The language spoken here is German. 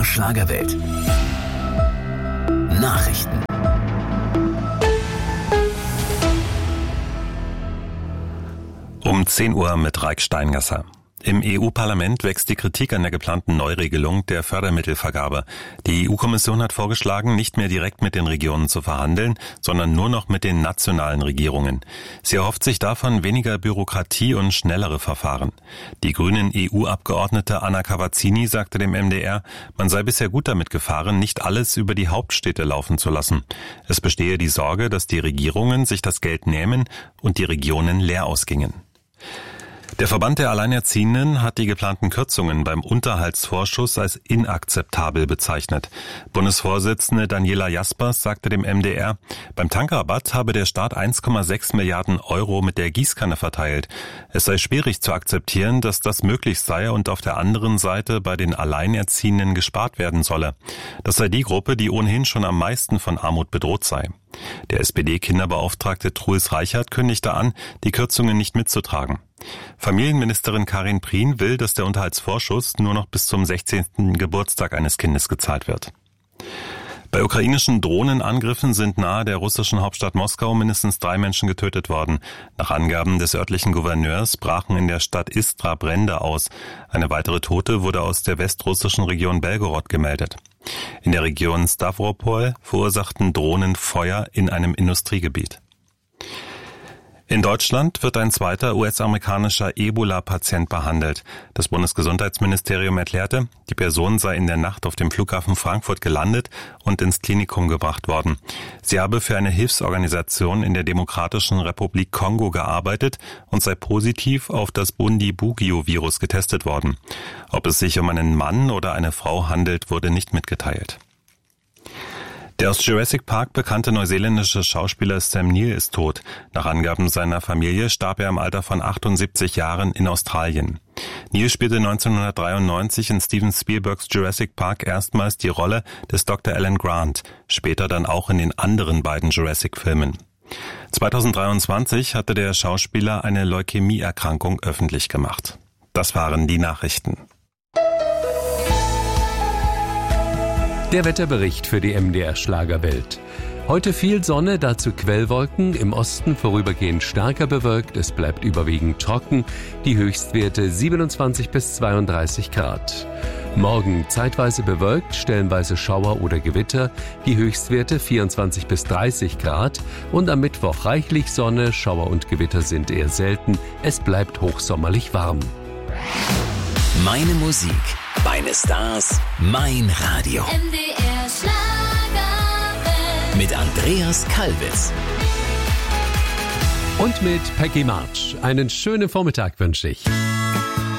Schlagerwelt. Nachrichten. Um 10 Uhr mit Raik Steingasser. Im EU-Parlament wächst die Kritik an der geplanten Neuregelung der Fördermittelvergabe. Die EU-Kommission hat vorgeschlagen, nicht mehr direkt mit den Regionen zu verhandeln, sondern nur noch mit den nationalen Regierungen. Sie erhofft sich davon weniger Bürokratie und schnellere Verfahren. Die grünen EU-Abgeordnete Anna Cavazzini sagte dem MDR, man sei bisher gut damit gefahren, nicht alles über die Hauptstädte laufen zu lassen. Es bestehe die Sorge, dass die Regierungen sich das Geld nehmen und die Regionen leer ausgingen. Der Verband der Alleinerziehenden hat die geplanten Kürzungen beim Unterhaltsvorschuss als inakzeptabel bezeichnet. Bundesvorsitzende Daniela Jaspers sagte dem MDR, beim Tankrabatt habe der Staat 1,6 Milliarden Euro mit der Gießkanne verteilt. Es sei schwierig zu akzeptieren, dass das möglich sei und auf der anderen Seite bei den Alleinerziehenden gespart werden solle. Das sei die Gruppe, die ohnehin schon am meisten von Armut bedroht sei. Der SPD-Kinderbeauftragte Truls Reichert kündigte an, die Kürzungen nicht mitzutragen. Familienministerin Karin Prien will, dass der Unterhaltsvorschuss nur noch bis zum 16. Geburtstag eines Kindes gezahlt wird. Bei ukrainischen Drohnenangriffen sind nahe der russischen Hauptstadt Moskau mindestens 3 Menschen getötet worden. Nach Angaben des örtlichen Gouverneurs brachen in der Stadt Istra Brände aus. Eine weitere Tote wurde aus der westrussischen Region Belgorod gemeldet. In der Region Stavropol verursachten Drohnen Feuer in einem Industriegebiet. In Deutschland wird ein zweiter US-amerikanischer Ebola-Patient behandelt. Das Bundesgesundheitsministerium erklärte, die Person sei in der Nacht auf dem Flughafen Frankfurt gelandet und ins Klinikum gebracht worden. Sie habe für eine Hilfsorganisation in der Demokratischen Republik Kongo gearbeitet und sei positiv auf das Bundibugyo-Virus getestet worden. Ob es sich um einen Mann oder eine Frau handelt, wurde nicht mitgeteilt. Der aus Jurassic Park bekannte neuseeländische Schauspieler Sam Neill ist tot. Nach Angaben seiner Familie starb er im Alter von 78 Jahren in Australien. Neill spielte 1993 in Steven Spielbergs Jurassic Park erstmals die Rolle des Dr. Alan Grant, später dann auch in den anderen beiden Jurassic-Filmen. 2023 hatte der Schauspieler eine Leukämieerkrankung öffentlich gemacht. Das waren die Nachrichten. Der Wetterbericht für die MDR Schlagerwelt. Heute viel Sonne, dazu Quellwolken, im Osten vorübergehend stärker bewölkt, es bleibt überwiegend trocken, die Höchstwerte 27 bis 32 Grad. Morgen zeitweise bewölkt, stellenweise Schauer oder Gewitter, die Höchstwerte 24 bis 30 Grad und am Mittwoch reichlich Sonne, Schauer und Gewitter sind eher selten, es bleibt hochsommerlich warm. Meine Musik, meine Stars, mein Radio. MDR Schlagerwelt. Mit Andreas Kalbitz. Und mit Peggy March. Einen schönen Vormittag wünsche ich.